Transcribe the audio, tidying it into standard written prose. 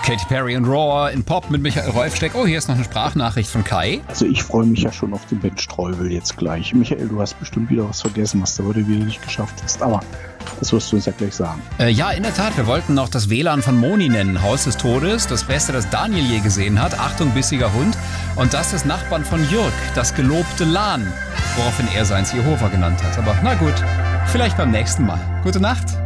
Katy Perry und Roar in Pop mit Michael Rolfsteck. Oh, hier ist noch eine Sprachnachricht von Kai. Also ich freue mich ja schon auf den Ben Streubel jetzt gleich. Michael, du hast bestimmt wieder was vergessen, was du heute wieder nicht geschafft hast. Aber das wirst du uns ja gleich sagen. Ja, in der Tat. Wir wollten noch das WLAN von Moni nennen. Haus des Todes. Das Beste, das Daniel je gesehen hat. Achtung, bissiger Hund. Und das des Nachbarn von Jörg. Das gelobte LAN. Woraufhin er seins Jehova genannt hat. Aber na gut. Vielleicht beim nächsten Mal. Gute Nacht.